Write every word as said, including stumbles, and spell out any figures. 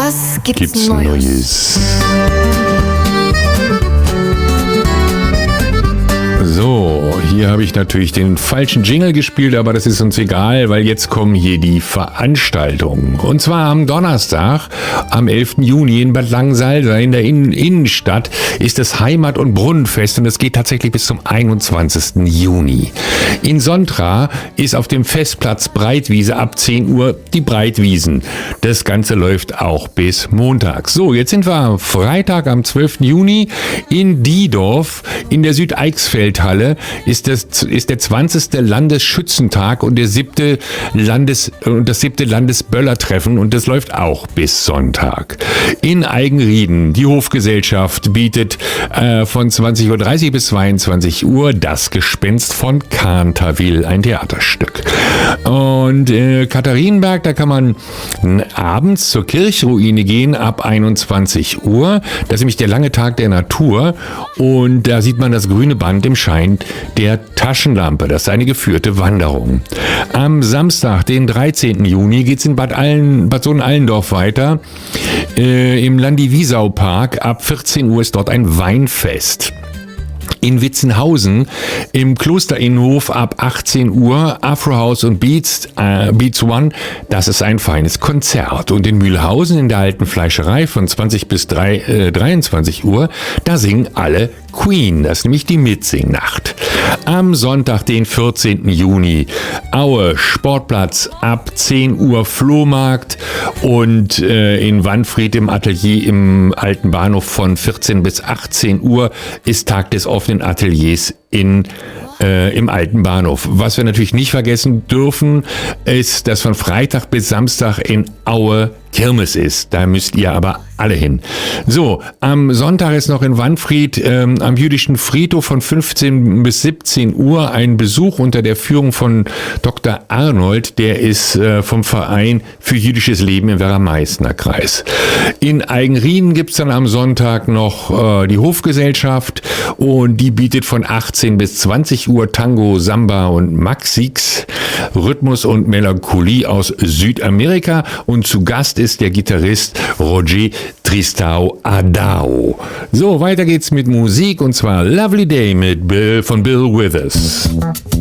Was gibt's, gibt's Neues? Neues? So, hier habe ich natürlich den falschen Jingle gespielt, aber das ist uns egal, weil jetzt kommen hier die Veranstaltungen. Und zwar am Donnerstag, am elften Juni in Bad Langensalza in der Innen- Innenstadt ist das Heimat- und Brunnenfest und es geht tatsächlich bis zum einundzwanzigsten Juni. In Sontra ist auf dem Festplatz Breitwiese ab zehn Uhr die Breitwiesen. Das Ganze läuft auch bis Montag. So, jetzt sind wir am Freitag, am zwölften Juni in Diedorf in der Südeichsfeldhalle ist, das, ist der zwanzigste Landesschützentag und der siebte Landes, und das siebte Landesböllertreffen und das läuft auch bis Sonntag. In Eigenrieden, die Hofgesellschaft bietet äh, von zwanzig Uhr dreißig bis zweiundzwanzig Uhr das Gespenst von Canterville, ein Theaterstück. Und äh, Katharinenberg, da kann man abends zur Kirchruine gehen ab einundzwanzig Uhr. Das ist nämlich der lange Tag der Natur und da sieht man das grüne Band im Schein der Taschenlampe. Das ist eine geführte Wanderung. Am Samstag, den dreizehnten Juni, geht es in Bad, Allen, Bad Sohn-Allendorf weiter. Äh, Im Landi-Wiesau-Park ab vierzehn Uhr ist dort ein Weinfest. In Witzenhausen im Klosterinnenhof ab achtzehn Uhr Afro House und Beats, äh, Beats One, das ist ein feines Konzert. Und in Mühlhausen in der alten Fleischerei von zwanzig bis drei, äh, dreiundzwanzig Uhr, da singen alle Queen, das ist nämlich die Mitsingnacht. Am Sonntag, den vierzehnten Juni, Aue Sportplatz ab zehn Uhr Flohmarkt und äh, in Wanfried im Atelier im alten Bahnhof von vierzehn bis achtzehn Uhr ist Tag des offenen Ateliers in äh, im alten Bahnhof. Was wir natürlich nicht vergessen dürfen, ist, dass von Freitag bis Samstag in Aue Kirmes ist. Da müsst ihr aber alle hin. So, am Sonntag ist noch in Wanfried ähm, am jüdischen Friedhof von fünfzehn bis siebzehn Uhr ein Besuch unter der Führung von Doktor Arnold, der ist äh, vom Verein für jüdisches Leben im Werra-Meißner-Kreis. In Eigenrieden gibt's dann am Sonntag noch äh, die Hofgesellschaft und die bietet von achtzehn bis zwanzig Uhr Tango, Samba und Maxix, Rhythmus und Melancholie aus Südamerika und zu Gast ist der Gitarrist Roger Tristão Adao. So, weiter geht's mit Musik und zwar Lovely Day mit Bill, von Bill Withers.